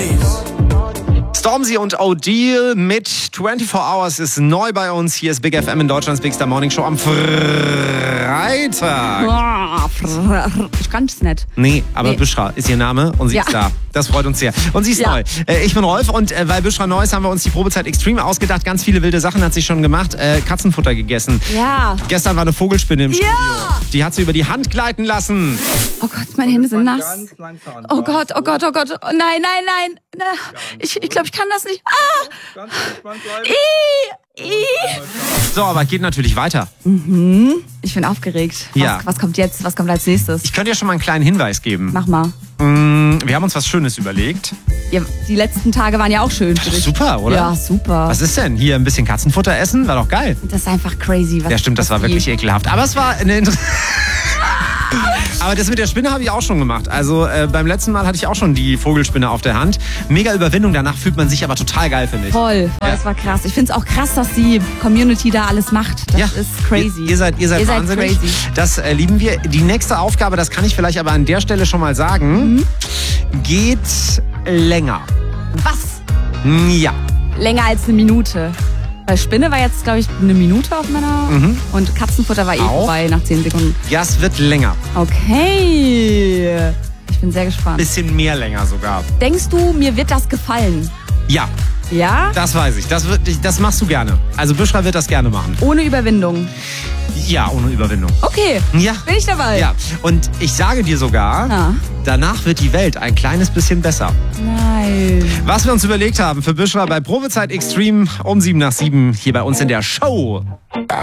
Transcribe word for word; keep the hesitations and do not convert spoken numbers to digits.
Stormzy und O'Deal mit vierundzwanzig Hours ist neu bei uns. Hier ist Big F M in Deutschlands Big Star Morning Show am Freitag. Ich kann's nicht. Nee, aber Nee. Büschra ist ihr Name und sie Ja. ist da. Das freut uns sehr. Und sie ist Ja. neu. Äh, ich bin Rolf und äh, weil Büschra neu ist, haben wir uns die Probezeit Extreme ausgedacht. Ganz viele wilde Sachen hat sie schon gemacht. Äh, Katzenfutter gegessen. Ja. Gestern war eine Vogelspinne im Ja. Studio. Die hat sie über die Hand gleiten lassen. Oh Gott, meine Hände sind nass. Ganz langsam. Oh Gott, oh Gott, oh Gott. Oh, nein, nein, nein. Na, Ich, ich glaube, ich kann das nicht. Ah! Ganz entspannt bleiben. I, I. So, aber geht natürlich weiter. Ich bin aufgeregt. Ja. Was, was kommt jetzt? Was kommt als nächstes? Ich könnte dir schon mal einen kleinen Hinweis geben. Mach mal. Mm, Wir haben uns was Schönes überlegt. Ja, die letzten Tage waren ja auch schön für Doch dich. super, oder? Ja, super. Was ist denn? Hier ein bisschen Katzenfutter essen? War doch geil. Das ist einfach crazy. Was, Ja, stimmt, das war was wirklich die- ekelhaft. Aber es war eine Inter Aber das mit der Spinne habe ich auch schon gemacht. Also äh, beim letzten Mal hatte ich auch schon die Vogelspinne auf der Hand. Mega Überwindung, danach fühlt man sich aber total geil, finde ich. Voll. Ja. Das war krass. Ich finde es auch krass, dass die Community da alles macht. Das Ja. ist crazy. Ihr, ihr seid, ihr seid Ihr seid wahnsinnig. crazy. Das äh, lieben wir. Die nächste Aufgabe, das kann ich vielleicht aber an der Stelle schon mal sagen, Mhm. geht länger. Was? Ja. Länger als eine Minute. Weil Spinne war jetzt, glaube ich, eine Minute auf meiner. Und Katzenfutter war eh Auch? vorbei nach zehn Sekunden. Ja, es wird länger. Okay. Ich bin sehr gespannt. Bisschen mehr länger sogar. Denkst du, mir wird das gefallen? Ja, Ja? das weiß ich. Das, wird, das machst du gerne. Also Büschra wird das gerne machen. Ohne Überwindung. Ja, ohne Überwindung. Okay. Ja. Bin ich dabei? Ja, und ich sage dir sogar, Ah. danach wird die Welt ein kleines bisschen besser. Nein. Was wir uns überlegt haben für Büschra bei Probezeit Extreme um sieben nach sieben hier bei uns in der Show.